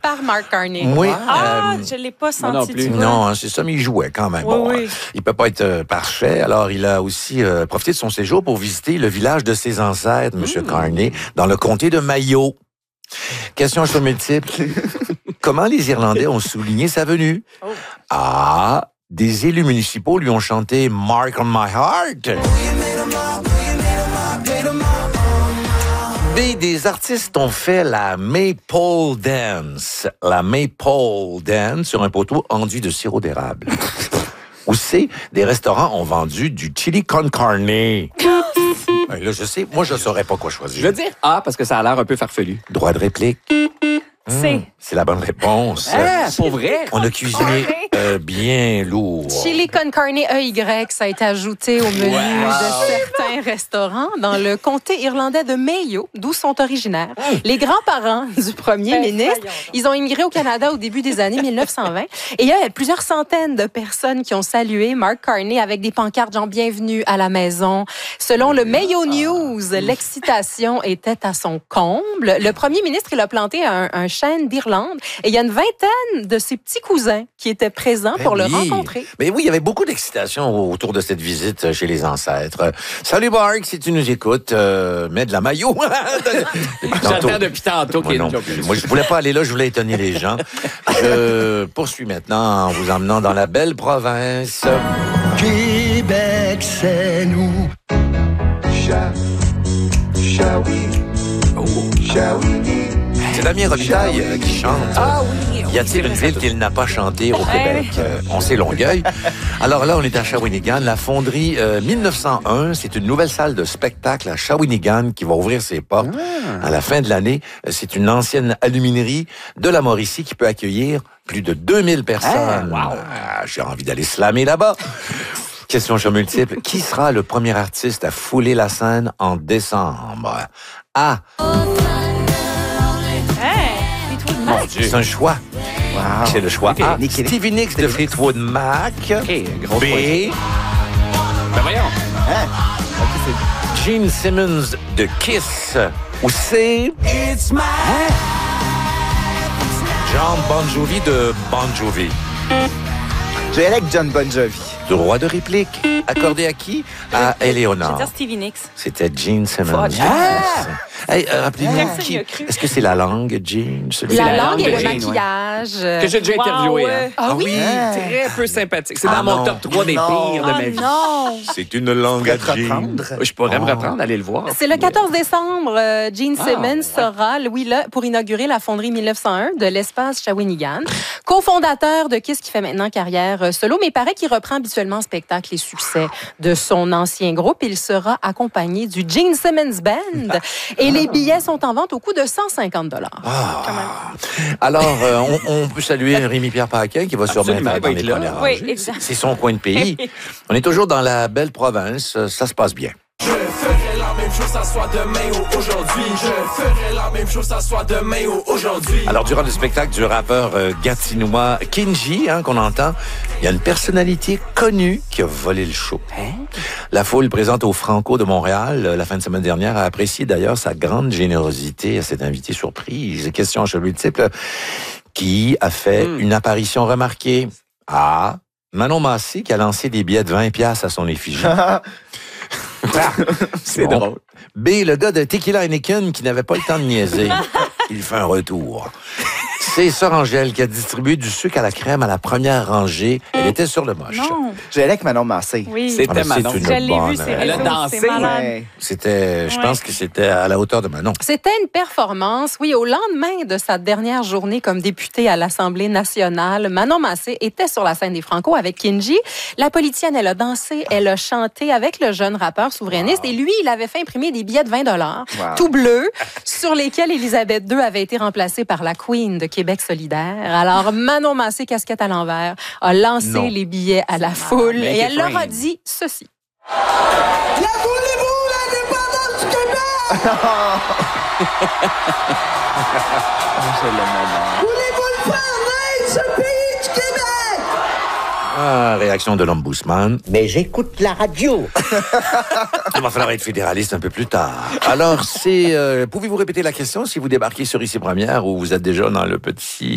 par Mark Carney. Oui. Je l'ai pas senti. non plus. Non, hein, c'est ça, mais il jouait quand même. Bon, Oui. il peut pas être parfait. Alors, il a aussi profité de son séjour pour visiter le village de ses ancêtres, M. Carney, dans le comté de Mayo. Question à choix multiple. Comment les Irlandais ont souligné sa venue? A. Des élus municipaux lui ont chanté « Mark on my heart ». B. Des artistes ont fait la Maypole Dance. La Maypole Dance sur un poteau enduit de sirop d'érable. Ou C. Des restaurants ont vendu du chili con carne. Là, je sais, moi, je saurais pas quoi choisir. Je veux dire A parce que ça a l'air un peu farfelu. Droit de réplique. C. C'est la bonne réponse. Pour vrai? On a cuisiné bien lourd. Chili con carne EY, ça a été ajouté au menu de certains restaurants dans le comté irlandais de Mayo, d'où sont originaires. Les grands-parents du premier ministre, ils ont immigré au Canada au début des années 1920. Et il y a plusieurs centaines de personnes qui ont salué Mark Carney avec des pancartes genre « Bienvenue à la maison ». Selon le Mayo News, l'excitation était à son comble. Le premier ministre, il a planté un chêne d'Irlande et il y a une vingtaine de ses petits cousins qui étaient présents pour le rencontrer. Mais oui, il y avait beaucoup d'excitation autour de cette visite chez les ancêtres. Salut Mark, si tu nous écoutes, mets de la maillot. J'attends depuis tantôt qu'il y ait une joke. Moi, je voulais pas aller là, je voulais étonner les gens. Je poursuis maintenant en vous emmenant dans la belle province. Québec, c'est nous. C'est Damien Robitaille qui chante. Ah oui. Y a-t-il une ville qu'il n'a pas chanté au Québec? On sait Longueuil. Alors là, on est à Shawinigan. La fonderie 1901, c'est une nouvelle salle de spectacle à Shawinigan qui va ouvrir ses portes à la fin de l'année. C'est une ancienne aluminerie de la Mauricie qui peut accueillir plus de 2000 personnes. J'ai envie d'aller slammer là-bas. Question choix multiple. Qui sera le premier artiste à fouler la scène en décembre? A. C'est un choix. Wow. C'est le choix A. Nicki. Stevie Nicks de Fleetwood Mac. Gros B. Ben voyons. Gene Simmons de Kiss. Ou C. John Bon Jovi de Bon Jovi. J'ai avec John Bon Jovi. Droit de réplique. Accordé à qui? À Eleonore. J'ai dit Stevie Nicks. C'était Gene Simmons. Hey, rappelez-nous, Personne n'y a cru. est-ce que c'est la langue, Gene? La langue langue et de le Jane, maquillage. Que j'ai déjà interviewé. Hein. Ah oui? Très peu sympathique. C'est dans Ah mon non. top 3 des pires de ma vie. Non! C'est une langue à Gene. Reprendre. Je pourrais me reprendre, aller le voir. C'est le 14 décembre. Gene Simmons sera, là, pour inaugurer la fonderie 1901 de l'espace Shawinigan. Cofondateur de Kiss qui fait maintenant carrière solo, mais il paraît qu'il reprend habituellement en spectacle les succès de son ancien groupe. Il sera accompagné du Gene Simmons Band et les billets sont en vente au coût de 150 $. Alors, on peut saluer Rémi-Pierre Paquin qui va sûrement Absolument, être dans il va les être là. premières Oui, rangées. exact. C'est son coin de pays. On est toujours dans la belle province. Ça se passe bien. Je ferai la même chose, ça soit demain ou aujourd'hui. Je ferai la même chose, ça soit demain ou aujourd'hui. Alors, durant le spectacle du rappeur gatinois Kinji, qu'on entend, il y a une personnalité connue qui a volé le show. La foule présente au Franco de Montréal la fin de semaine dernière a apprécié d'ailleurs sa grande générosité à cet invité surprise. Question à choix multiple. Qui a fait une apparition remarquée? A. Manon Massé qui a lancé des billets de 20$ à son effigie. C'est Bon. drôle. B, le gars de Tequila Heineken qui n'avait pas le temps de niaiser. Il fait un retour. C'est Sœur Angèle qui a distribué du sucre à la crème à la première rangée. Elle était sur le moche. Non. J'ai avec Manon Massé. Oui. C'était Ah, mais Manon. c'est une Je l'ai bonne, vu, c'est Elle a réseaux, dansé. c'est malade. Ouais. C'était, je pense que c'était à la hauteur de Manon. C'était une performance, oui, au lendemain de sa dernière journée comme députée à l'Assemblée nationale. Manon Massé était sur la scène des Franco avec Kinji. La politicienne, elle a dansé, elle a chanté avec le jeune rappeur souverainiste et lui, il avait fait imprimer des billets de 20$, tout bleus, sur lesquels Élisabeth II avait été remplacée par la Queen de Québec solidaire. Alors, Manon Massé, casquette à l'envers, a lancé les billets à la foule et elle leur a dit ceci. La voulez-vous, l'indépendance du Québec? Voulez-vous le faire naître, ce pays du Québec? Ah, réaction de l'ombudsman. Mais j'écoute la radio. Il va falloir être fédéraliste un peu plus tard. Alors, pouvez-vous répéter la question si vous débarquez sur Ici Première ou vous êtes déjà dans le petit...